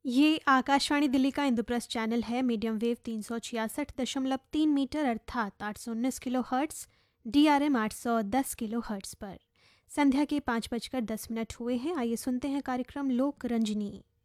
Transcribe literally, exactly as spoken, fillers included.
ये आकाशवाणी दिल्ली का इंद्रप्रस्थ चैनल है। मीडियम वेव तीन सौ छियासठ दशमलव तीन मीटर अर्थात आठ सौ उन्नीस kilo hertz, D R M आठ सौ दस किलो हर्ट्स पर। संध्या के पाँच बजकर दस मिनट हुए हैं। आइए सुनते हैं कार्यक्रम लोक रंजनी।